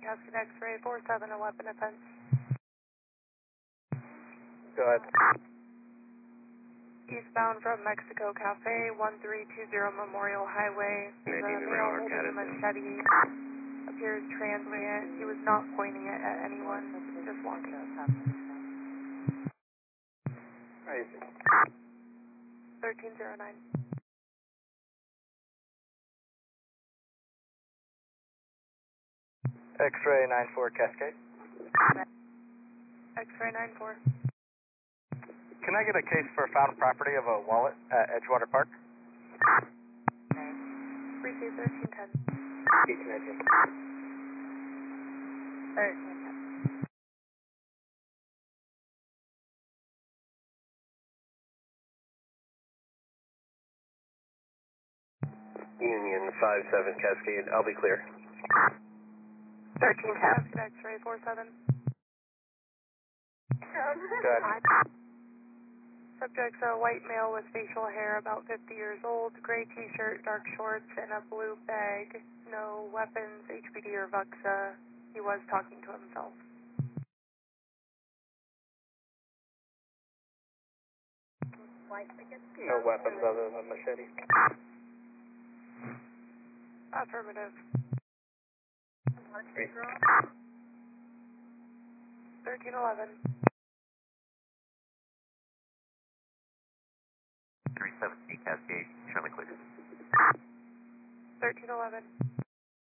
Cascade X-ray 47, a weapon offense. Go ahead. Eastbound from Mexico Cafe, 1320 Memorial Highway. The male holding a machete appears transient. He was not pointing it at anyone, just walking. Crazy. 1309. X-ray 94 Cascade. X-ray 94. Can I get a case for found property of a wallet at Edgewater Park? Received 1310. Canadian. 1310. Union 57 Cascade, I'll be clear. 1310. Cascade X-ray 47. Go ahead. Subject's a white male with facial hair, about 50 years old, gray t-shirt, dark shorts, and a blue bag. No weapons, HPD or VUXA. He was talking to himself. No weapons other than machete. Affirmative. 1311. 37C Cascade, Charlie Clear. 1311.